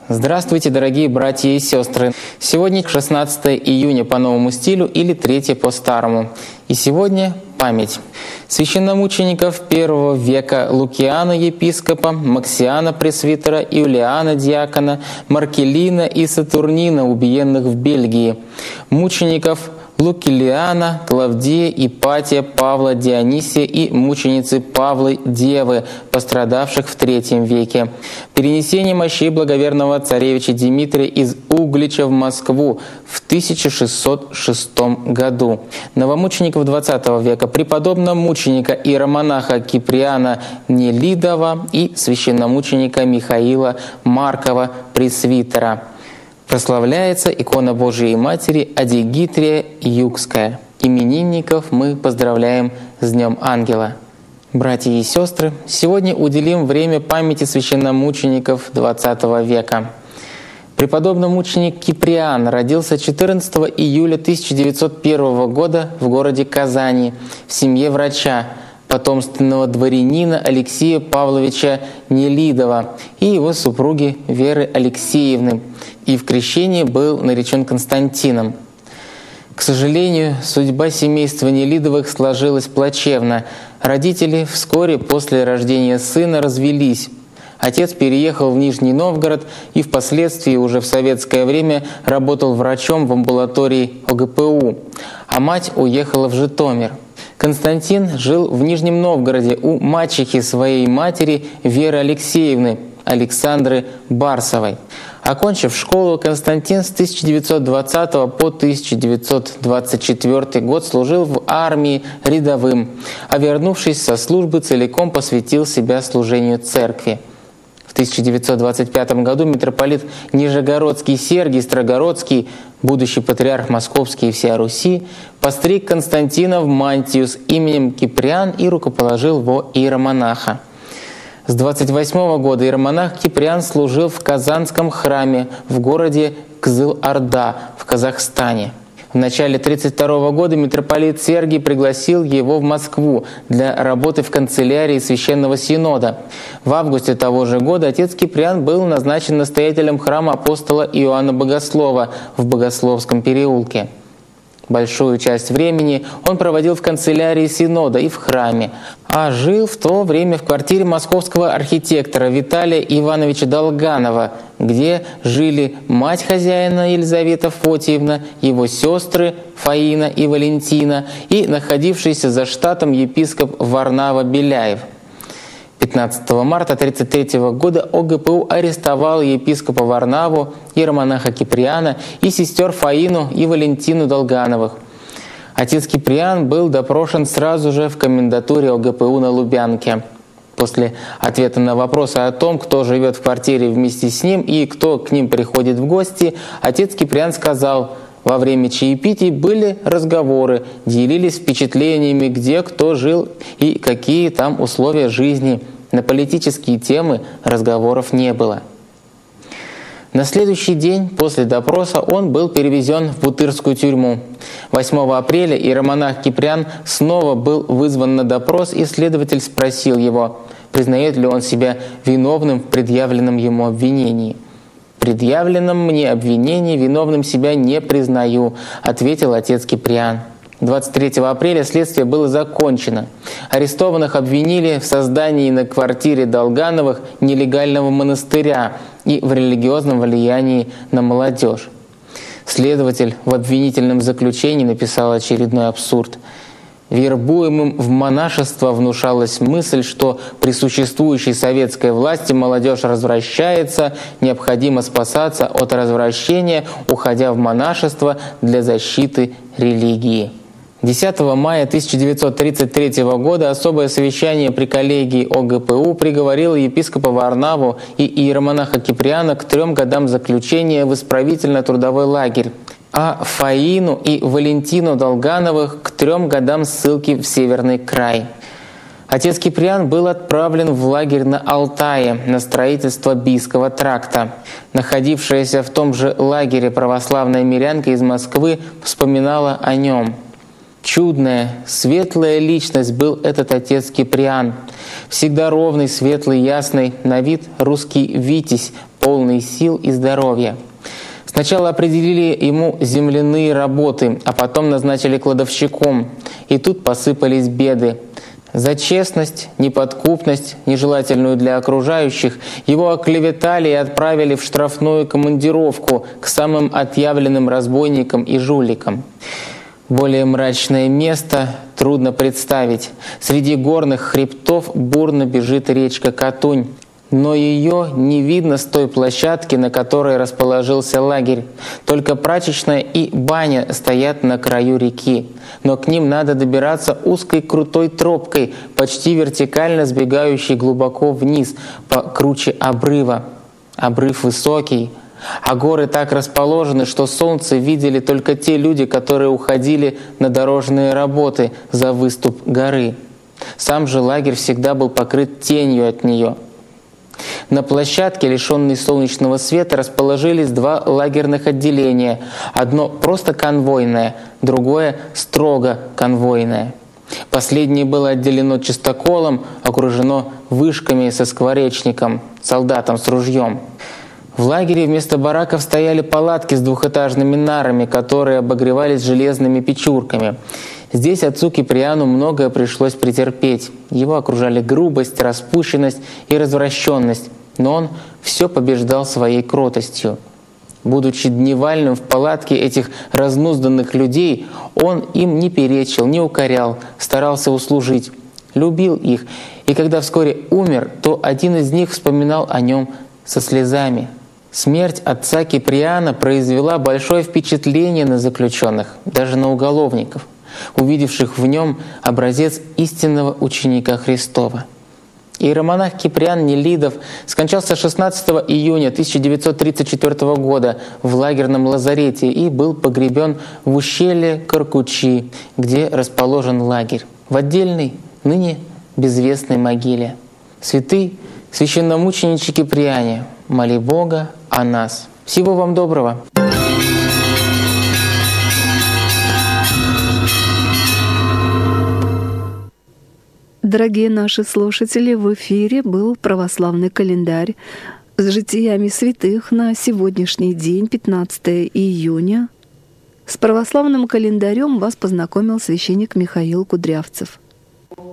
Здравствуйте, дорогие братья и сестры! Сегодня 16 июня по новому стилю или 3 по старому. И сегодня память священномучеников I века Лукиана епископа, Максиана пресвитера, Иулиана диакона, Маркелина и Сатурнина, убиенных в Бельгии, мучеников Лукилиана, Клавдия, Ипатия, Павла, Дионисия и мученицы Павлы Девы, пострадавших в III веке. Перенесение мощей благоверного царевича Дмитрия из Углича в Москву в 1606 году. Новомучеников XX века, преподобного мученика иеромонаха Киприана Нелидова и священномученика Михаила Маркова пресвитера. Прославляется икона Божией Матери Адигитрия Югская. Именинников мы поздравляем с Днем Ангела. Братья и сестры, сегодня уделим время памяти священномучеников XX века. Преподобный мученик Киприан родился 14 июля 1901 года в городе Казани в семье врача, потомственного дворянина Алексея Павловича Нелидова и его супруги Веры Алексеевны, и в крещении был наречен Константином. К сожалению, судьба семейства Нелидовых сложилась плачевно. Родители вскоре после рождения сына развелись. Отец переехал в Нижний Новгород и впоследствии уже в советское время работал врачом в амбулатории ОГПУ, а мать уехала в Житомир. Константин жил в Нижнем Новгороде у мачехи своей матери Веры Алексеевны, Александры Барсовой. Окончив школу, Константин с 1920 по 1924 год служил в армии рядовым, а вернувшись со службы, целиком посвятил себя служению церкви. В 1925 году митрополит Нижегородский Сергий Строгородский, будущий патриарх Московский и всея Руси, постриг Константина в мантию с именем Киприан и рукоположил во иеромонаха. С 1928 года иеромонах Киприан служил в Казанском храме в городе Кызыл-Орда в Казахстане. В начале 1932 года митрополит Сергий пригласил его в Москву для работы в канцелярии Священного Синода. В августе того же года отец Киприан был назначен настоятелем храма апостола Иоанна Богослова в Богословском переулке. Большую часть времени он проводил в канцелярии Синода и в храме, а жил в то время в квартире московского архитектора Виталия Ивановича Долганова, где жили мать хозяина Елизавета Фотиевна, его сестры Фаина и Валентина и находившийся за штатом епископ Варнава Беляев. 15 марта 1933 года ОГПУ арестовал епископа Варнаву, иеромонаха Киприана и сестер Фаину и Валентину Долгановых. Отец Киприан был допрошен сразу же в комендатуре ОГПУ на Лубянке. После ответа на вопросы о том, кто живет в квартире вместе с ним и кто к ним приходит в гости, отец Киприан сказал: во время чаепитий были разговоры, делились впечатлениями, где кто жил и какие там условия жизни. На политические темы разговоров не было. На следующий день после допроса он был перевезен в Бутырскую тюрьму. 8 апреля иеромонах Киприан снова был вызван на допрос, и следователь спросил его, признает ли он себя виновным в предъявленном ему обвинении. «Предъявленном мне обвинении виновным себя не признаю», — ответил отец Киприан. 23 апреля следствие было закончено. Арестованных обвинили в создании на квартире Долгановых нелегального монастыря и в религиозном влиянии на молодежь. Следователь в обвинительном заключении написал очередной абсурд. Вербуемым в монашество внушалась мысль, что при существующей советской власти молодежь развращается, необходимо спасаться от развращения, уходя в монашество для защиты религии. 10 мая 1933 года особое совещание при коллегии ОГПУ приговорило епископа Варнаву и иеромонаха Киприана к 3 годам заключения в исправительно-трудовой лагерь, а Фаину и Валентину Долгановых к 3 годам ссылки в Северный край. Отец Киприан был отправлен в лагерь на Алтае на строительство Бийского тракта. Находившаяся в том же лагере православная мирянка из Москвы вспоминала о нем. Чудная, светлая личность был этот отец Киприан. Всегда ровный, светлый, ясный, на вид русский витязь, полный сил и здоровья. Сначала определили ему земляные работы, а потом назначили кладовщиком. И тут посыпались беды. За честность, неподкупность, нежелательную для окружающих, его оклеветали и отправили в штрафную командировку к самым отъявленным разбойникам и жуликам. Более мрачное место трудно представить. Среди горных хребтов бурно бежит речка Катунь. Но ее не видно с той площадки, на которой расположился лагерь. Только прачечная и баня стоят на краю реки. Но к ним надо добираться узкой крутой тропкой, почти вертикально сбегающей глубоко вниз, покруче обрыва. Обрыв высокий, а горы так расположены, что солнце видели только те люди, которые уходили на дорожные работы за выступ горы. Сам же лагерь всегда был покрыт тенью от нее. На площадке, лишенной солнечного света, расположились два лагерных отделения. Одно просто конвойное, другое строго конвойное. Последнее было отделено чистоколом, окружено вышками со скворечником, солдатом с ружьем. В лагере вместо бараков стояли палатки с двухэтажными нарами, которые обогревались железными печурками. Здесь отцу Киприану многое пришлось претерпеть. Его окружали грубость, распущенность и развращенность, но он все побеждал своей кротостью. Будучи дневальным в палатке этих разнузданных людей, он им не перечил, не укорял, старался услужить, любил их. И когда вскоре умер, то один из них вспоминал о нем со слезами. Смерть отца Киприана произвела большое впечатление на заключенных, даже на уголовников, увидевших в нем образец истинного ученика Христова. Иеромонах Киприан Нелидов скончался 16 июня 1934 года в лагерном лазарете и был погребен в ущелье Каркучи, где расположен лагерь, в отдельной, ныне безвестной могиле. Святый священномучениче Киприане, моли Бога о нас. Всего вам доброго! Дорогие наши слушатели, в эфире был православный календарь с житиями святых на сегодняшний день, 15 июня. С православным календарем вас познакомил священник Михаил Кудрявцев.